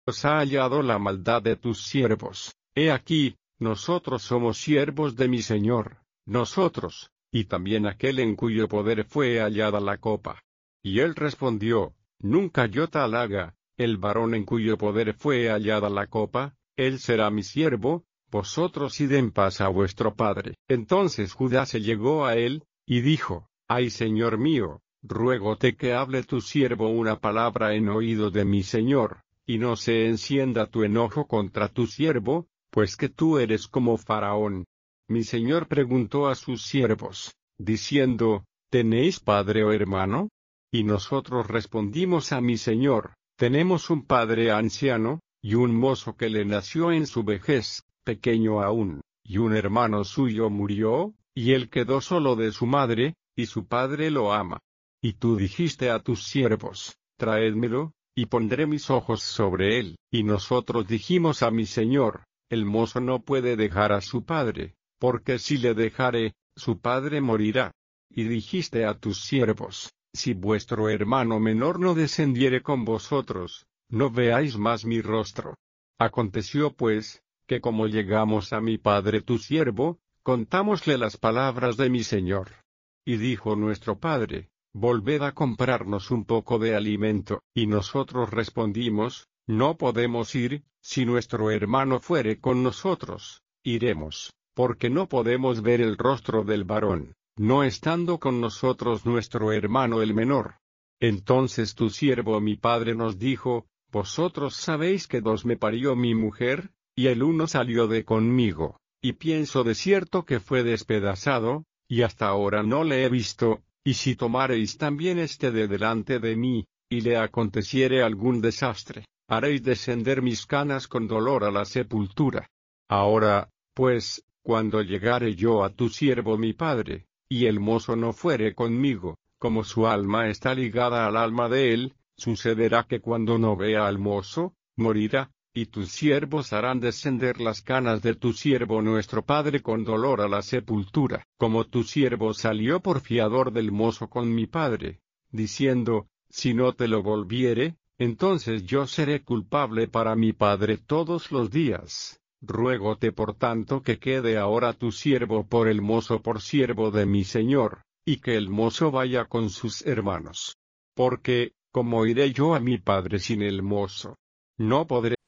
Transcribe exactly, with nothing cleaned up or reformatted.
Dios ha hallado la maldad de tus siervos. He aquí, nosotros somos siervos de mi señor, nosotros, y también aquel en cuyo poder fue hallada la copa. Y él respondió, nunca yo tal haga, el varón en cuyo poder fue hallada la copa, él será mi siervo, vosotros id en paz a vuestro padre. Entonces Judá se llegó a él, y dijo, ay señor mío, ruégote que hable tu siervo una palabra en oído de mi señor, y no se encienda tu enojo contra tu siervo, pues que tú eres como Faraón. Mi señor preguntó a sus siervos, diciendo, ¿tenéis padre o hermano? Y nosotros respondimos a mi señor, tenemos un padre anciano, y un mozo que le nació en su vejez, pequeño aún, y un hermano suyo murió, y él quedó solo de su madre, y su padre lo ama. Y tú dijiste a tus siervos, traédmelo, y pondré mis ojos sobre él. Y nosotros dijimos a mi señor, el mozo no puede dejar a su padre, porque si le dejare, su padre morirá. Y dijiste a tus siervos, si vuestro hermano menor no descendiere con vosotros, no veáis más mi rostro. Aconteció pues, que como llegamos a mi padre tu siervo, contámosle las palabras de mi señor. Y dijo nuestro padre, volved a comprarnos un poco de alimento. Y nosotros respondimos, no podemos ir, si nuestro hermano fuere con nosotros, iremos, porque no podemos ver el rostro del varón, no estando con nosotros nuestro hermano el menor. Entonces tu siervo mi padre nos dijo, vosotros sabéis que dos me parió mi mujer, y el uno salió de conmigo, y pienso de cierto que fue despedazado, y hasta ahora no le he visto, y si tomareis también este de delante de mí, y le aconteciere algún desastre, haréis descender mis canas con dolor a la sepultura. Ahora, pues, cuando llegare yo a tu siervo mi padre, y el mozo no fuere conmigo, como su alma está ligada al alma de él, sucederá que cuando no vea al mozo, morirá, y tus siervos harán descender las canas de tu siervo nuestro padre con dolor a la sepultura. Como tu siervo salió por fiador del mozo con mi padre, diciendo, si no te lo volviere, entonces yo seré culpable para mi padre todos los días. Ruégote por tanto que quede ahora tu siervo por el mozo por siervo de mi señor, y que el mozo vaya con sus hermanos. Porque, ¿cómo iré yo a mi padre sin el mozo? No podré